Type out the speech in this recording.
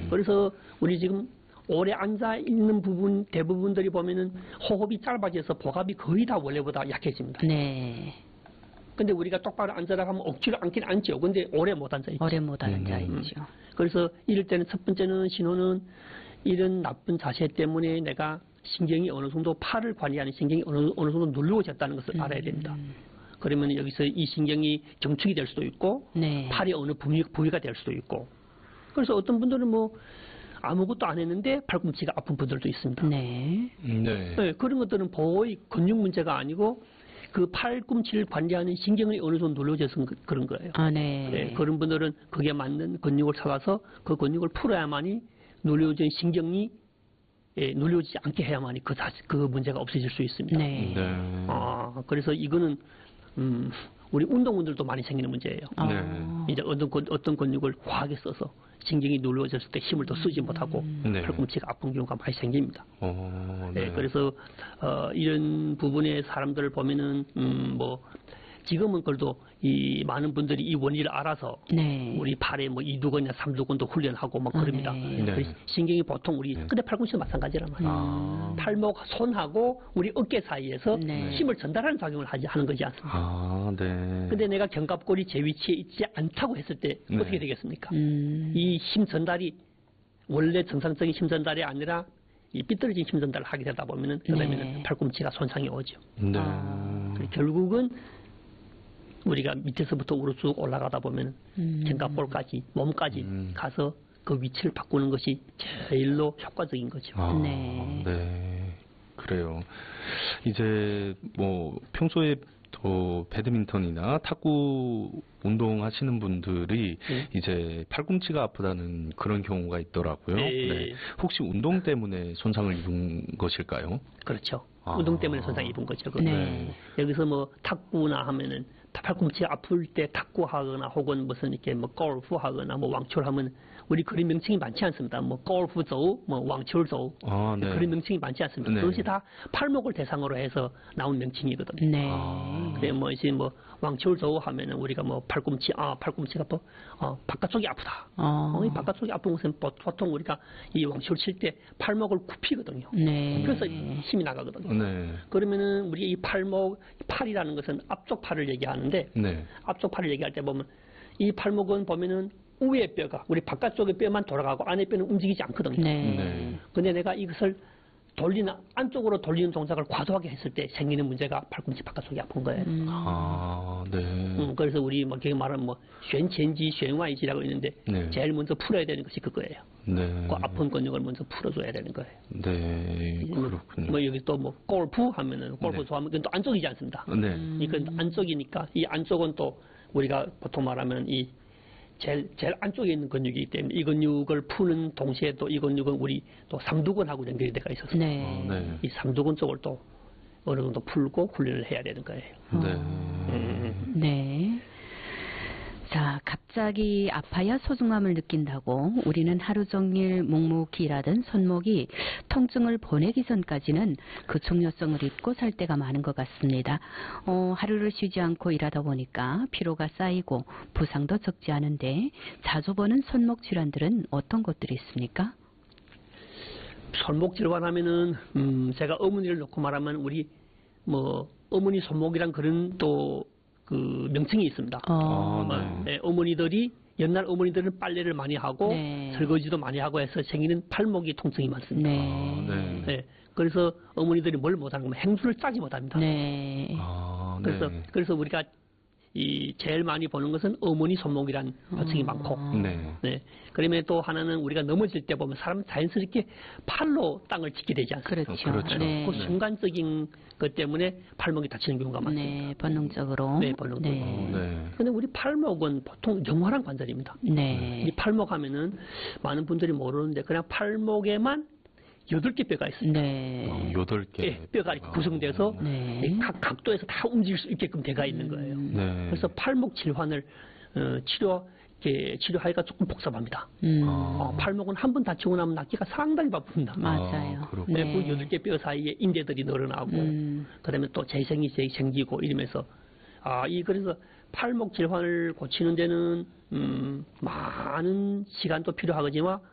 그래서 우리 지금 오래 앉아 있는 부분 대부분들이 보면은 호흡이 짧아져서 복압이 거의 다 원래보다 약해집니다. 네. 근데 우리가 똑바로 앉으라 하면 억지로 앉긴 앉죠. 근데 오래 못 앉아 있죠. 오래 못 앉아 있죠. 그래서 이럴 때는 첫 번째는 신호는 이런 나쁜 자세 때문에 내가 신경이 어느 정도 팔을 관리하는 신경이 어느 정도 눌러졌다는 것을 알아야 됩니다. 그러면 여기서 이 신경이 경축이 될 수도 있고 네. 팔이 어느 부위가 될 수도 있고 그래서 어떤 분들은 뭐 아무것도 안 했는데 팔꿈치가 아픈 분들도 있습니다. 네. 네. 네, 그런 것들은 거의 근육 문제가 아니고 그 팔꿈치를 관리하는 신경이 어느 정도 눌러져서 그런 거예요. 아, 네. 네, 그런 분들은 그게 맞는 근육을 찾아서 그 근육을 풀어야만이 눌려진 신경이 눌려지지 않게 해야만이 그 문제가 없어질 수 있습니다. 네. 네. 그래서 이거는 우리 운동원들도 많이 생기는 문제예요. 네. 이제 어떤 근육을 과하게 써서 신경이 눌러졌을 때 힘을 더 쓰지 못하고 네. 팔꿈치가 아픈 경우가 많이 생깁니다. 네. 네, 그래서 이런 부분의 사람들을 보면은 뭐 지금은 그래도 이 많은 분들이 이 원리를 알아서 네. 우리 팔에 뭐 2두근이나 3두근도 훈련하고 막 그럽니다. 네. 그래서 신경이 보통 우리 근데 팔꿈치도 마찬가지란 말이에요. 팔목 손하고 우리 어깨 사이에서 네. 힘을 전달하는 작용을 하는 거지 않습니까? 네. 근데 내가 견갑골이 제 위치에 있지 않다고 했을 때 네. 어떻게 되겠습니까? 이 힘 전달이 원래 정상적인 힘 전달이 아니라 이 삐뚤어진 힘 전달을 하게 되다 보면은 그다음에는 네. 팔꿈치가 손상이 오죠. 네. 결국은 우리가 밑에서부터 위로 쭉 올라가다 보면 견갑골까지 몸까지 가서 그 위치를 바꾸는 것이 제일로 효과적인 거죠. 네. 네. 그래요. 이제 뭐 평소에 또 배드민턴이나 탁구 운동하시는 분들이 이제 팔꿈치가 아프다는 그런 경우가 있더라고요. 네. 혹시 운동 때문에 손상을 입은 것일까요? 그렇죠. 운동 때문에 손상 입은 거죠. 네. 여기서 뭐 탁구나 하면은 팔꿈치 아플 때 탁구하거나 혹은 무슨 이렇게 뭐 골프하거나 뭐 왕초하면 우리 그런 명칭이 많지 않습니다. 뭐 골프조, 뭐 왕초조 네. 그런 명칭이 많지 않습니다. 네. 그것이 다 팔목을 대상으로 해서 나온 명칭이거든요. 네. 그래 뭐 이제 뭐 왕초조 하면은 우리가 뭐 팔꿈치가 또 바깥쪽이 아프다. 이 바깥쪽이 아픈 것은 보통 우리가 이 왕초를 칠 때 팔목을 굽히거든요. 네. 그래서 힘이 나가거든요. 네. 그러면은 우리 이 팔이라는 것은 앞쪽 팔을 얘기하는데 네. 앞쪽 팔을 얘기할 때 보면 이 팔목은 보면은 위의 뼈가 우리 바깥쪽의 뼈만 돌아가고 안의 뼈는 움직이지 않거든요. 네. 근데 내가 이것을 안쪽으로 돌리는 동작을 과도하게 했을 때 생기는 문제가 팔꿈치 바깥쪽이 아픈 거예요. 네. 그래서 우리 뭐 그게 말하면 뭐旋前肌, 旋外肌라고 있는데 네. 제일 먼저 풀어야 되는 것이 그거예요. 네. 그 아픈 근육을 먼저 풀어줘야 되는 거예요. 네. 그렇군요. 뭐 여기 또 뭐 골프 하면은 골프 네. 좋아하면 그건 또 안쪽이지 않습니다. 네. 이건 안쪽이니까 이 안쪽은 또 우리가 보통 말하면 이 제일 안쪽에 있는 근육이기 때문에 이 근육을 푸는 동시에 또 이 근육은 우리 또 삼두근하고 연결이 되어 있어서 네. 네. 이 삼두근 쪽을 또 어느 정도 풀고 훈련을 해야 되는 거예요. 네. 네. 자, 갑자기 아파야 소중함을 느낀다고 우리는 하루 종일 묵묵히 일하던 손목이 통증을 보내기 전까지는 그 중요성을 잊고 살 때가 많은 것 같습니다. 하루를 쉬지 않고 일하다 보니까 피로가 쌓이고 부상도 적지 않은데 자주 보는 손목 질환들은 어떤 것들이 있습니까? 손목 질환하면은 제가 어머니를 놓고 말하면 우리 뭐 어머니 손목이란 그런 또 그 명칭이 있습니다. 네, 어머니들이 옛날 어머니들은 빨래를 많이 하고 네. 설거지도 많이 하고 해서 생기는 팔목이 통증이 많습니다. 네. 네. 네, 그래서 어머니들이 뭘 못하는 거면 행주를 짜지 못합니다. 네. 그래서 우리가 이 제일 많이 보는 것은 어머니 손목이란 호칭이 많고, 네. 그러면 또 하나는 우리가 넘어질 때 보면 사람은 자연스럽게 팔로 땅을 짚게 되지 않습니까? 그렇죠. 그렇죠. 네. 그 순간적인 것 때문에 팔목이 다치는 경우가 많습니다. 네, 본능적으로. 네, 본능적으로. 네. 근데 우리 팔목은 보통 영활한 관절입니다. 네. 이 팔목 하면은 많은 분들이 모르는데 그냥 팔목에만 8개 뼈가 있습니다. 네. 8개. 예, 뼈가 이렇게 구성돼서 네. 각 각도에서 다 움직일 수 있게끔 돼가 있는 거예요. 네. 그래서 팔목 질환을 치료하기가 조금 복잡합니다. 팔목은 한 번 다치고 나면 낫기가 상당히 바쁩니다. 맞아요. 네, 그 8개 뼈 사이에 인대들이 늘어나고, 그다음에 또 재생이 생기고 이러면서, 그래서 팔목 질환을 고치는 데는, 많은 시간도 필요하지만,